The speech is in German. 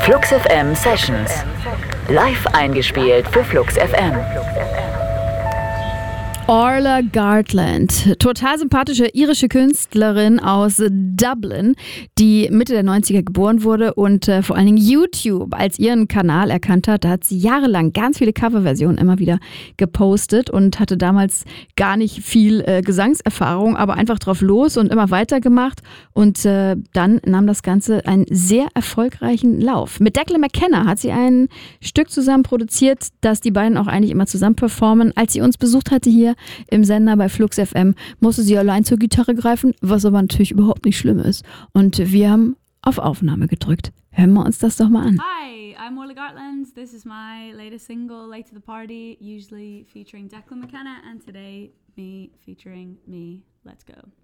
Flux FM Sessions. Live eingespielt für Flux FM. Orla Gartland, total sympathische irische Künstlerin aus Dublin, die Mitte der 90er geboren wurde und vor allen Dingen YouTube als ihren Kanal erkannt hat. Da hat sie jahrelang ganz viele Coverversionen immer wieder gepostet und hatte damals gar nicht viel Gesangserfahrung, aber einfach drauf los und immer weitergemacht. Und dann nahm das Ganze einen sehr erfolgreichen Lauf. Mit Declan McKenna hat sie ein Stück zusammen produziert, das die beiden auch eigentlich immer zusammen performen. Als sie uns besucht hatte hier im Sender bei Flux FM, musste sie allein zur Gitarre greifen, was aber natürlich überhaupt nicht schlimm ist. Und wir haben auf Aufnahme gedrückt. Hören wir uns das doch mal an. Hi, I'm Orla Gartland. This is my latest single, Late to the Party, usually featuring Declan McKenna, and today me featuring me. Let's go.